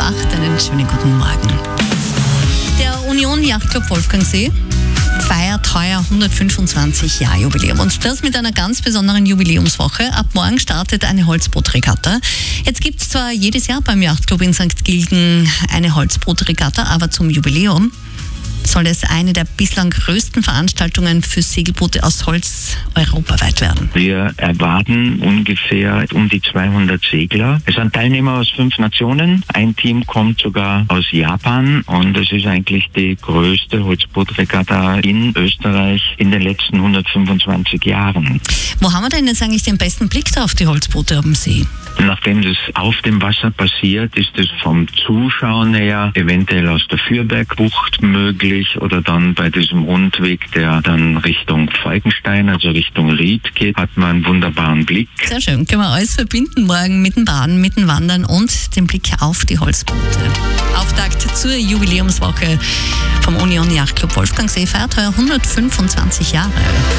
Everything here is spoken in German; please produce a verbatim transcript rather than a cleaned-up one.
acht. Einen schönen guten Morgen. Der Union Yachtclub Wolfgangsee feiert heuer hundertfünfundzwanzig Jahre Jubiläum. Und das mit einer ganz besonderen Jubiläumswoche. Ab morgen startet eine Holzbootregatta. Jetzt gibt es zwar jedes Jahr beim Yachtclub in Sankt Gilgen eine Holzbootregatta, aber zum Jubiläum soll es eine der bislang größten Veranstaltungen für Segelboote aus Holz europaweit werden. Wir erwarten ungefähr um die zweihundert Segler. Es sind Teilnehmer aus fünf Nationen. Ein Team kommt sogar aus Japan und es ist eigentlich die größte Holzbootregatta in Österreich in den letzten hundertfünfundzwanzig Jahren. Wo haben wir denn jetzt eigentlich den besten Blick da auf die Holzboote am See? Nachdem das auf dem Wasser passiert, ist es vom Zuschauen her eventuell aus der Fürbergbucht möglich oder dann bei diesem Rundweg, der dann Richtung Falkenstein, also Richtung Ried geht, hat man einen wunderbaren Blick. Sehr schön. Können wir alles verbinden morgen mit dem Baden, mit dem Wandern und dem Blick auf die Holzboote. Auftakt zur Jubiläumswoche vom Union Yachtclub Wolfgangsee feiert heuer hundertfünfundzwanzig Jahre.